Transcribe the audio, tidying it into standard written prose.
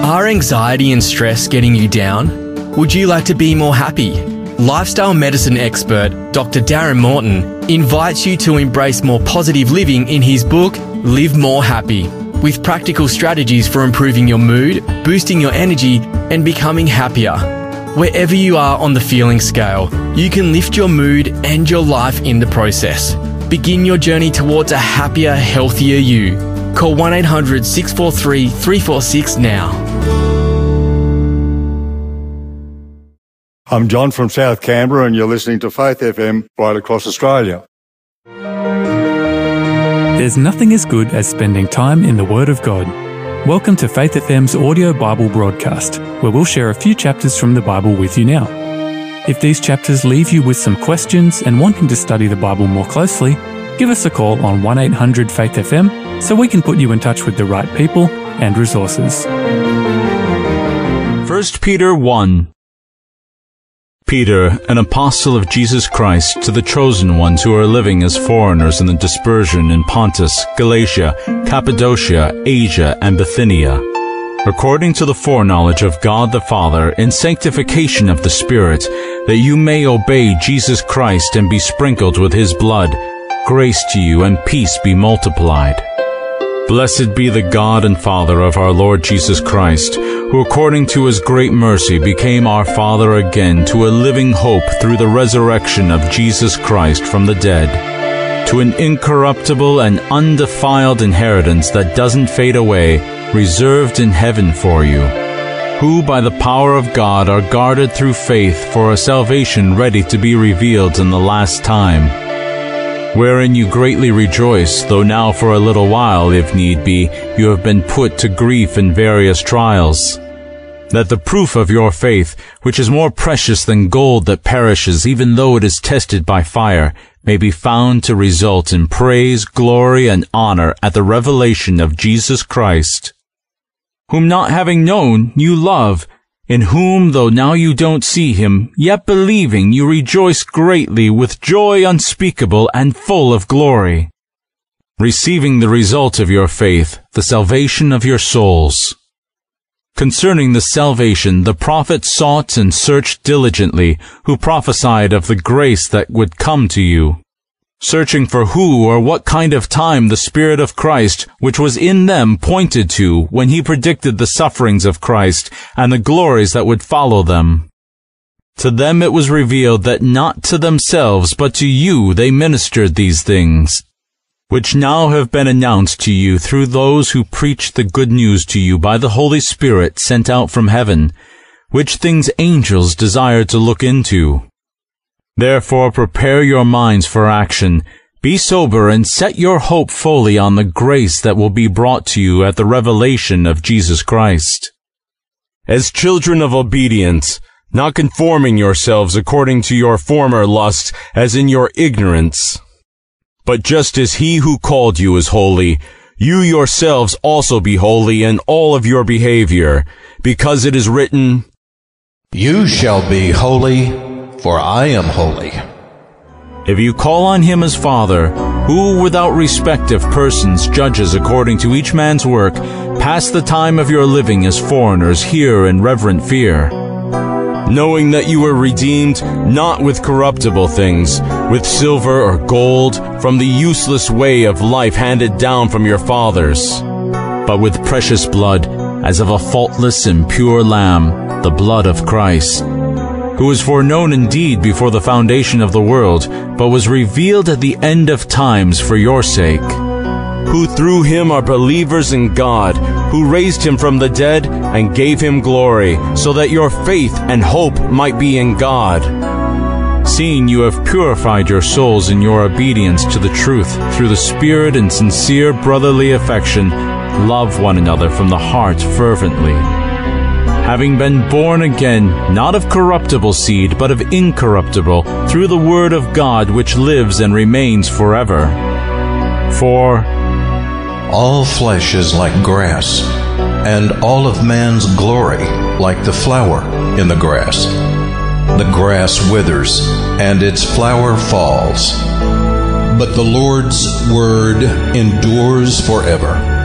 Are anxiety and stress getting you down? Would you like to be more happy? Lifestyle medicine expert Dr. Darren Morton invites you to embrace more positive living in his book, Live More Happy, with practical strategies for improving your mood, boosting your energy, and becoming happier. Wherever you are on the feeling scale, you can lift your mood and your life in the process. Begin your journey towards a happier, healthier you. Call 1-800-643-346 now. I'm John from South Canberra, and you're listening to Faith FM right across Australia. There's nothing as good as spending time in the Word of God. Welcome to Faith FM's audio Bible broadcast, where we'll share a few chapters from the Bible with you now. If these chapters leave you with some questions and wanting to study the Bible more closely, give us a call on 1-800-FAITH-FM so we can put you in touch with the right people and resources. 1 Peter 1. Peter, an apostle of Jesus Christ, to the chosen ones who are living as foreigners in the dispersion in Pontus, Galatia, Cappadocia, Asia, and Bithynia, according to the foreknowledge of God the Father, in sanctification of the Spirit, that you may obey Jesus Christ and be sprinkled with his blood, grace to you and peace be multiplied. Blessed be the God and Father of our Lord Jesus Christ, who according to his great mercy became our Father again to a living hope through the resurrection of Jesus Christ from the dead, to an incorruptible and undefiled inheritance that doesn't fade away, reserved in heaven for you, who by the power of God are guarded through faith for a salvation ready to be revealed in the last time, wherein you greatly rejoice, though now for a little while, if need be, you have been put to grief in various trials, that the proof of your faith, which is more precious than gold that perishes, even though it is tested by fire, may be found to result in praise, glory, and honor at the revelation of Jesus Christ, whom not having known, you love, in whom, though now you don't see him, yet believing you rejoice greatly with joy unspeakable and full of glory, receiving the result of your faith, the salvation of your souls. Concerning the salvation, the prophets sought and searched diligently, who prophesied of the grace that would come to you, searching for who or what kind of time the Spirit of Christ, which was in them, pointed to when he predicted the sufferings of Christ and the glories that would follow them. To them it was revealed that not to themselves but to you they ministered these things, which now have been announced to you through those who preach the good news to you by the Holy Spirit sent out from heaven, which things angels desire to look into. Therefore prepare your minds for action, be sober, and set your hope fully on the grace that will be brought to you at the revelation of Jesus Christ. As children of obedience, not conforming yourselves according to your former lusts, as in your ignorance, but just as he who called you is holy, you yourselves also be holy in all of your behavior, because it is written, "You shall be holy, for I am holy." If you call on him as Father, who without respect of persons judges according to each man's work, pass the time of your living as foreigners here in reverent fear, knowing that you were redeemed not with corruptible things, with silver or gold, from the useless way of life handed down from your fathers, but with precious blood, as of a faultless and pure lamb, the blood of Christ, who was foreknown indeed before the foundation of the world, but was revealed at the end of times for your sake, who through him are believers in God, who raised him from the dead and gave him glory, so that your faith and hope might be in God. Seeing you have purified your souls in your obedience to the truth through the Spirit and sincere brotherly affection, love one another from the heart fervently, having been born again, not of corruptible seed, but of incorruptible, through the word of God which lives and remains forever. For all flesh is like grass, and all of man's glory like the flower in the grass. The grass withers, and its flower falls, but the Lord's word endures forever.